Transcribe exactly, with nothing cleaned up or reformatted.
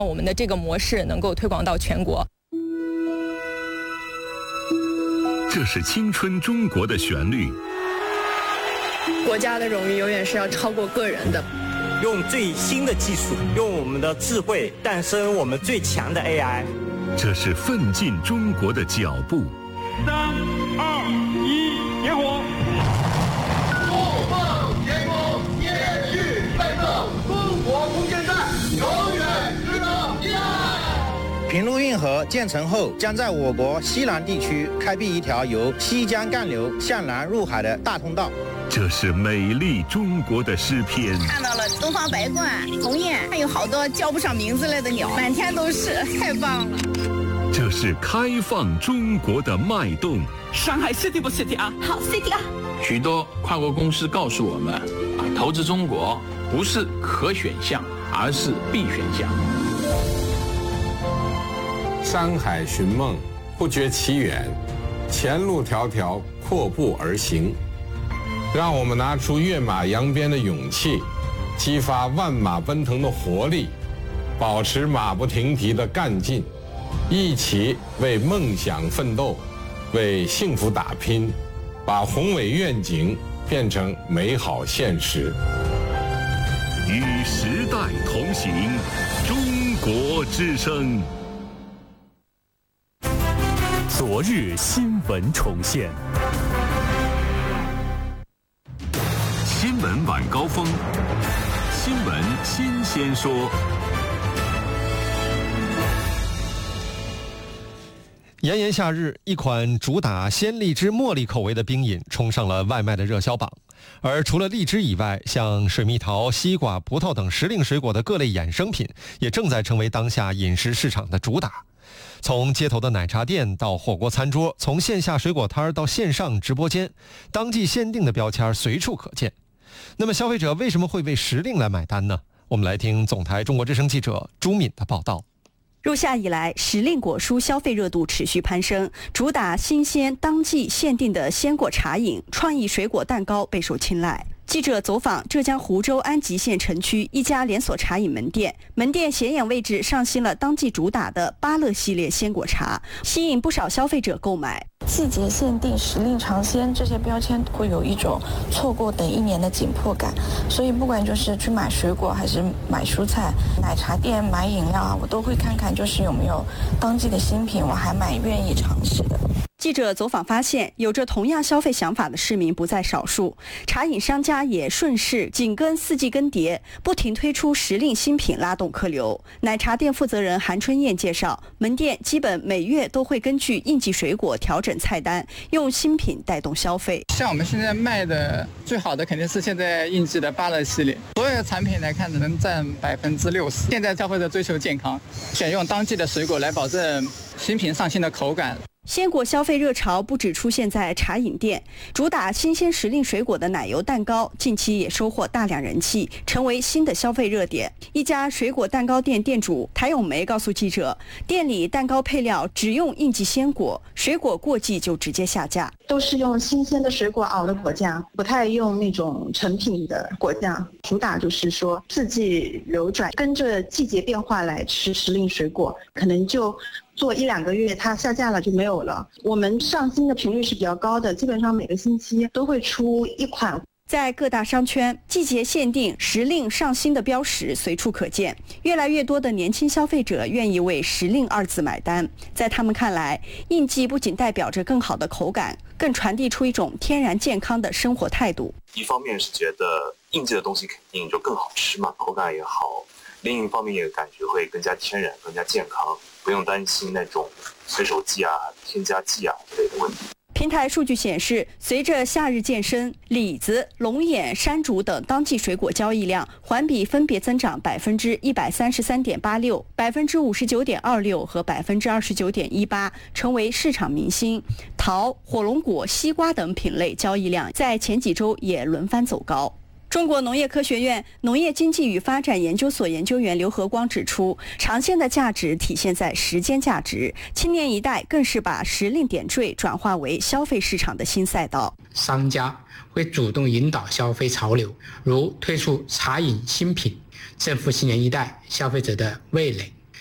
我们的这个模式能够推广到全国。 这是青春中国的旋律。 国家的荣誉永远是要超过个人的。 用最新的技术，用我们的智慧诞生我们最强的 A I。 这是奋进中国的脚步。 三二一，点火！ 不放天空，延续奋斗，中国空间站永远值得依赖。 平陆运河建成后，将在我国西南地区开辟一条由西江干流向南入海的大通道。 这是美丽中国的诗篇。 看到了东方白鹳、鸿雁，还有好多叫不上名字来的鸟，满天都是，太棒了。 这是开放中国的脉动。 上海 City 不 City 啊？ 好 City 啊！ 许多跨国公司告诉我们，啊，投资中国不是可选项，而是必选项。 山海寻梦，不觉其远，前路迢迢，阔步而行。让我们拿出跃马扬鞭的勇气，激发万马奔腾的活力，保持马不停蹄的干劲，一起为梦想奋斗，为幸福打拼，把宏伟愿景变成美好现实。 与时代同行，中国之声。 昨日新闻重现。 新闻晚高峰，新闻新鲜说。 炎炎夏日，一款主打鲜荔枝茉莉口味的冰饮冲上了外卖的热销榜。而除了荔枝以外，像水蜜桃、西瓜、葡萄等时令水果的各类衍生品，也正在成为当下饮食市场的主打。从街头的奶茶店到火锅餐桌，从线下水果摊到线上直播间，当季限定的标签随处可见。那么消费者为什么会为时令来买单呢？我们来听总台中国之声记者朱敏的报道。 入夏以来，时令果蔬消费热度持续攀升，主打新鲜当季限定的鲜果茶饮、创意水果蛋糕备受青睐。记者走访浙江湖州安吉县城区一家连锁茶饮门店，门店显眼位置上新了当季主打的芭乐系列鲜果茶，吸引不少消费者购买。 季节限定、时令尝鲜这些标签会有一种错过等一年的紧迫感，所以不管就是去买水果还是买蔬菜，奶茶店买饮料啊，我都会看看就是有没有当季的新品，我还蛮愿意尝试的。 记者走访发现，有着同样消费想法的市民不在少数，茶饮商家也顺势紧跟四季更迭，不停推出时令新品拉动客流。奶茶店负责人韩春燕介绍，门店基本每月都会根据应季水果调整菜单，用新品带动消费。 像我们现在卖的最好的肯定是现在应季的芭乐系列，所有的产品来看能占百分之六十。现在消费者追求健康，选用当季的水果来保证新品上新的口感。 鲜果消费热潮不只出现在茶饮店，主打新鲜时令水果的奶油蛋糕近期也收获大量人气，成为新的消费热点。一家水果蛋糕店店主台永梅告诉记者，店里蛋糕配料只用应季鲜果，水果过季就直接下架， 都是用新鲜的水果熬的果酱，不太用那种成品的果酱。主打就是说四季流转，跟着季节变化来吃时令水果，可能就做一两个月它下架了就没有了。我们上新的频率是比较高的，基本上每个星期都会出一款。 在各大商圈，季节限定、时令上新的标识随处可见，越来越多的年轻消费者愿意为时令二字买单。在他们看来，应季不仅代表着更好的口感，更传递出一种天然健康的生活态度。 一方面是觉得应季的东西肯定就更好吃嘛，口感也好；另一方面也感觉会更加天然、更加健康，不用担心那种催熟剂啊、添加剂啊之类的问题。 平台数据显示，随着夏日渐深，李子、龙眼、山竹等当季水果交易量环比分别增长百分之一百三十三点八六、百分之五十九点二六和百分之二十九点一八，成为市场明星。桃、火龙果、西瓜等品类交易量在前几周也轮番走高。中国农业科学院农业经济与发展研究所研究员刘和光指出，长线的价值体现在时间价值，青年一代更是把时令点缀转化为消费市场的新赛道。 商家会主动引导消费潮流，如推出茶饮新品，正负青年一代消费者的味蕾。